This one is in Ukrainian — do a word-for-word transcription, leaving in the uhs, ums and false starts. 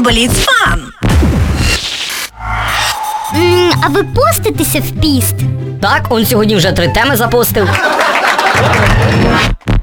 Бліц-фан! М, а ви поститеся в піст? Так, он сьогодні вже три теми запостив.